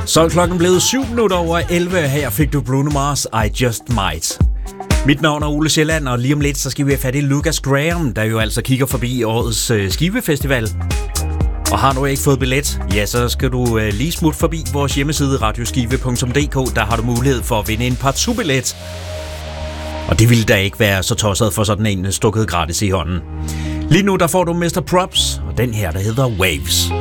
Så er klokken blevet 7:07. Her fik du Bruno Mars, I Just Might. Mit navn er Ole Sjælland, og lige om lidt så skal vi have fat i Lucas Graham, der jo altså kigger forbi årets Skivefestival. Og har du ikke fået billet, ja, så skal du lige smutte forbi vores hjemmeside radioskive.dk. Der har du mulighed for at vinde en partout-billet. Og det ville da ikke være så tosset for sådan en stukket gratis i hånden. Lige nu der får du Mr. Props, og den her der hedder Waves.